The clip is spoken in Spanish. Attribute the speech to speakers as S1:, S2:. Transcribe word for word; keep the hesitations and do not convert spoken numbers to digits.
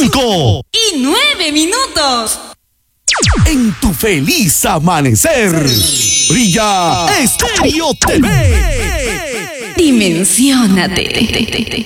S1: cinco
S2: y nueve minutos.
S1: En tu feliz amanecer, brilla Estéreo T V.
S2: Dimensiónate.